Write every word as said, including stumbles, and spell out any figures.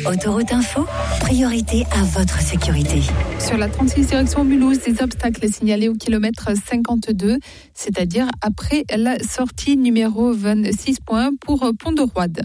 Autoroute Info, priorité à votre sécurité. Sur la trente-six direction Mulhouse, des obstacles signalés au kilomètre cinquante-deux, c'est-à-dire après la sortie numéro vingt-six pour Pont de Roide.